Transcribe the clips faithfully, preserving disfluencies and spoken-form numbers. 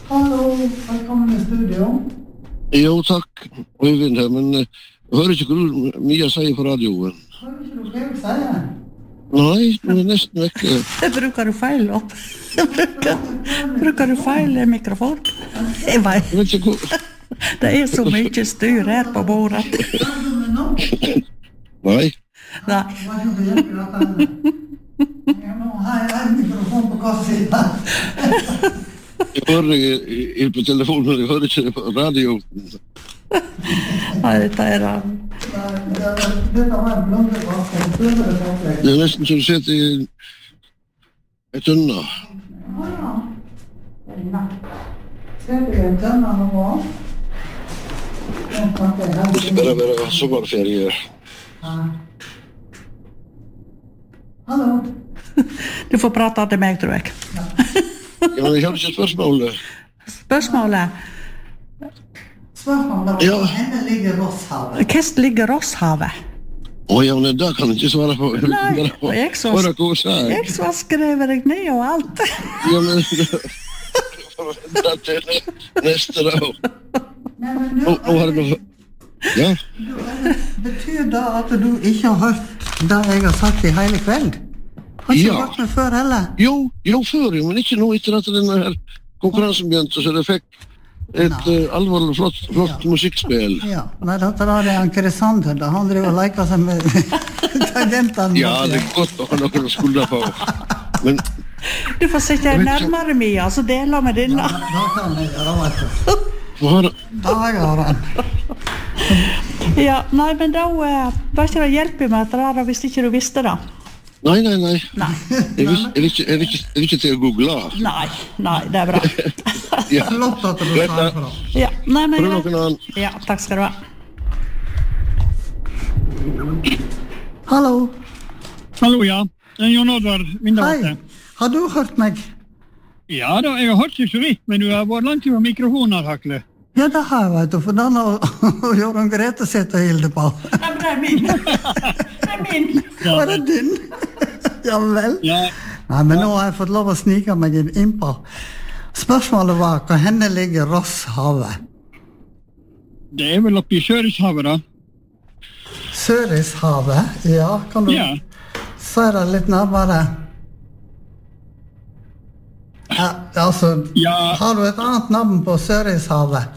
Hallo, velkommen i studio. Jo, takk, Øyvind her, men jeg hører ikke hva du Mia sier på radioen. Hører ikke du hva jeg sier? Nei, det er nesten vekke. Det bruker du feil opp. Bruker, bruker du feil mikrofon? Jeg vet. Jeg vet ikke hvor... Det er så mye styr her på bordet. Nei. Nei. Jeg må ha en mikrofon på kassen. Jeg hører det på telefonen, men jeg hører ikke det på radio. Nei, dette er han. Dette var en blomsterkasse. Det er nesten som du sitter i et tønne. Ja, ja. Ser du en tønne nå? Det skal bare være sommerferie. Hallo. Du får prate til meg, tror jeg. Ja, men jeg har ikke spørsmålet. Spørsmålet? Spørsmålet Ja. var, henne ligger Rosshavet. Hvordan ligger Rosshavet? Å ja, men det kan jeg ikke svare på. Jeg vil Nei, bare på- jeg så- bare hva hun sier. Jeg som har skrevet deg ned og alt. Ja, men... Det er neste da. Nei, men Nå, nå har jeg noe... Ja, betyr det at du ikke har hørt det jeg har sagt i hele kveld? Har ikke Ja. hørt meg før heller? jo, jo før, jo, men ikke nå etter at denne her konkurransen begynte, så det fikk et uh, alvorlig flott, flott musikkspill. Ja, nei, dette er det Anker Sander, da han driver og leker seg med tangentene. Ja, det er godt å ha noen å skulde på. Men, Du får sitte nærmere Mia, så deler med denne. Da kan jeg gjøre, vet du. hva har Da gjør han. Ja, nei, men da uh, var ikke det hjelper med at det er hvis ikke du visste det. Nei, nei, nei. Nei, Jeg vil, jeg vil, ikke, jeg vil, ikke, jeg vil ikke til å google. nei, nei, det er bra. Ja, Flott at du Greit, sa da. fra. Ja, nei, men... Prøv noen annen. Ja, takk skal du ha. Hallo. Hallo, ja. Det er Jon Oddvar Vindavate. Hei. Har du hørt meg? Ja da, jeg har hørt det så vidt, men du har vært langt fra mikrofoner, Hakle. Ja, det har jeg, vet du, for den har Jørgen Grete sett og hilde på. Ja, men det er min. Det er min. Var det din? Ja vel. Ja, Nei, men nå har jeg fått lov å snike meg inn innpå. Spørsmålet var, hva henne ligger Rosshavet? det er vel oppe i Sørishavet, da. Sørishavet? Ja, kan du Ja. si det litt nærmere? Ja, altså, Ja. har du et annet navn på Sørishavet?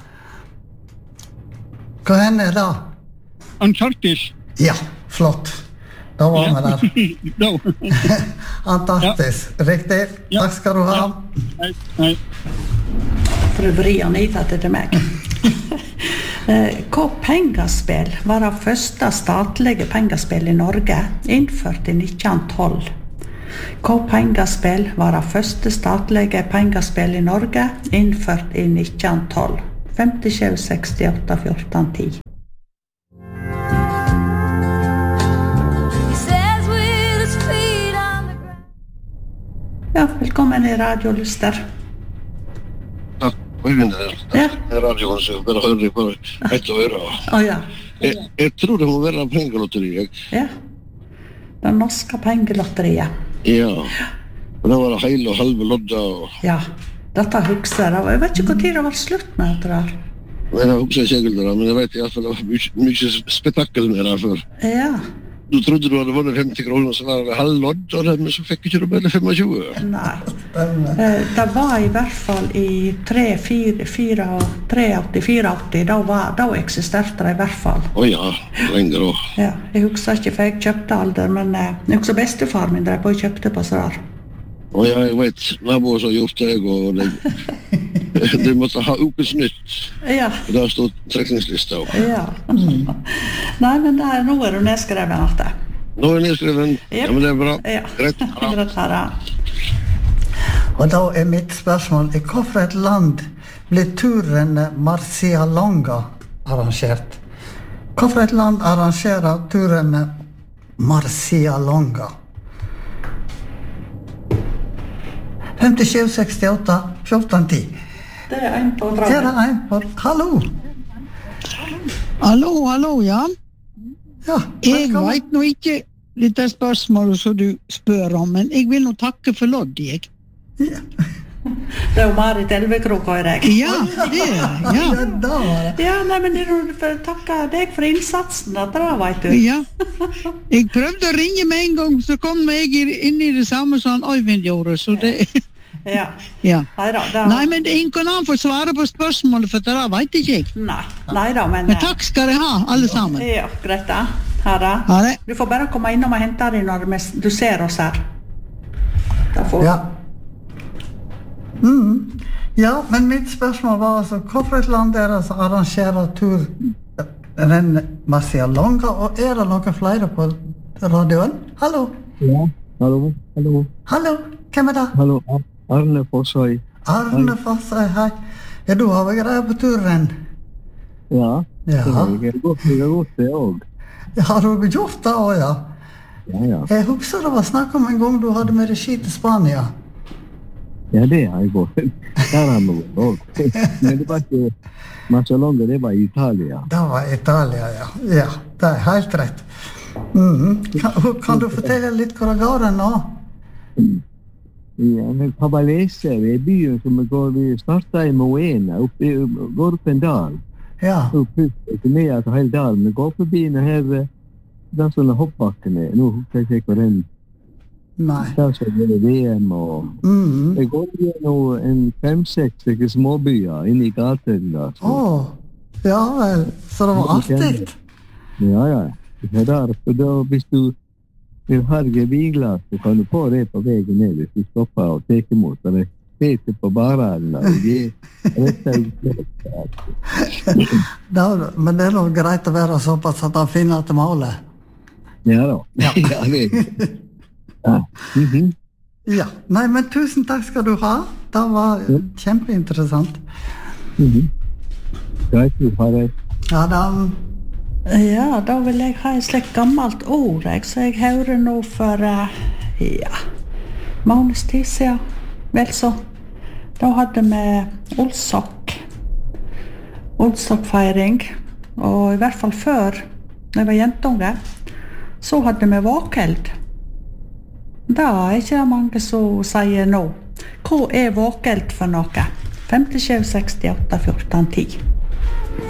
Hva henne er det? Antarktis. Ja, flott. Da var vi der. Da. Antarktis, riktig. Ja. Takk skal du ha. Nei, nei. For å vri Anita til til meg. Eh, Hva pengaspill var det første statlige pengaspill i Norge innført i nitten tolv? Hva pengaspill var det første statlige pengaspill i Norge innført i nitten tolv? femtisju sekstiåtte fjorten ti. Ja, velkommen i Radiolyster. Takk, Øyvind der. Ja. Det er radioen, så jeg bare hører på ett øre. Å ja. Jeg, jeg tror det må være pengelotteri, jeg. Ja. Det norske pengelotteriet. Ja. Og det var det hele og halve lodda, og... Ja, dette husker jeg. Jeg vet ikke hvor tid det var slutt med dette der. Men jeg husker ikke egentlig det, men jeg vet i hvert fall det var mye, mye spetakkel med det før. Ja, Du trodde du hadde vunnet femti kroner, så var det halv lodd, og det, men så fikk ikke du bare tjuefem. nei. Eh, Det var i hvert fall i tre, fire, fire, tretti, firetti, da, var, da eksisterte det i hvert fall. Å ja, lenger også. Ja, jeg husker ikke, for jeg kjøpte alder, men eh, jeg husker bestefar min drev på og kjøpte på sånn. Og ja, jeg vet, naboer som har gjort det, og de, de måtte ha ukens nytt. Ja, Og der stod trekningslista også. ja. Nei, men det er, nå er du nedskrevet alt det. Nå er nedskreven. Ja, men det er bra. Ja, Greit. Ja. greit her, ja. Og da er mitt spørsmål, i hvilket land ble turen Marcialonga arrangert? Hvilket land arrangerer turen Marcialonga? femtisju sekstiåtte fjorten ti. Det er en på Her draget. er en på... Hallo! Hallo, hallo, ja. Ja, Jeg velkommen. vet nå ikke dette spørsmålet som du spør om, men jeg vil nå takke for lodd, jeg. Ja. Det er jo Marit Elvekrok, hører jeg. Ja, det er det, ja. Ja, da var det. Ja, nei, men jeg vil takke deg for innsatsen, at det var, vet du. Ja. Jeg prøvde å ringe med en gang, så kom jeg inn i det samme som Øyvind gjorde, så det... Ja. Ja. Neida, det... Nei, men ingen kan få svare på spørsmålet, for det vet ikke jeg. Nei, neida, men... Men takk skal dere ha, alle sammen. Ja, greit da. Ha det. Ha det. Du får bare komme innom og hente deg når du ser oss her. Da får... Ja. Mm. Ja, men mitt spørsmål var altså, hvorfor et land er det som arrangerer turrenn Marcia Longa, og er det noen flere på radioen? Hallo? Ja, hallo, hallo. Hallo, hvem er det? Hallo, Arne Fossøy. Arne Fossøy, hei. Ja, du har vel greie på turrenn? Ja, Ja. jeg har gått, jeg har gått det også. Ja, har du gjort det også, ja? Ja, ja. Jeg husker det var snakk om en gang du hadde med regi til Spania. Ja, det har jeg gått. Der har vi gått også. Men det var ikke Marcia Longa, det var i Italia. Det var Italia, ja. Ja, det er helt rett. Mhm. Kan, kan du fortelle litt hvor det går nå? Ja, men Cavalese, vi er byen som vi går, vi startet i Moena, opp, i- går opp en dal. Ja, Opp ikke ned til hele dalen, men går forbi den her, den sånne hoppbakkene. Nå husker jeg ikke hvor den, nei. der så er det V M og... Mhm. Jeg går gjennom en fem-seks stykker småbyer inne i gaten da. så- Åh, ja vel, så det var artig. Ja, ja. Det er der, for da, hvis du vil harge vinglass, så kan du få det på veien ned hvis du stopper og teker mot. Det sitter på baren og de retter ut. Da, men det er nok greit å være såpass at han finner til målet. Ja da. Ja, det er det. Ja. Mhm. Ja, nei, men tusen takk skal du ha. Det var kjempeinteressant. Mhm. Greit, du har det. Ja, da, Ja, da vil jeg ha et slikt gammelt ord, jeg, så jeg hører nå for, eh, ja, måneds tid siden, vel så. Da hadde vi Olsok, Olsok-feiring, og i hvert fall før, når jeg var jentunge, så hadde vi våkeld. Det er ikke det mange som sier nå. Hva er våkeld for noe? fem sju seks åtte fjorten ti.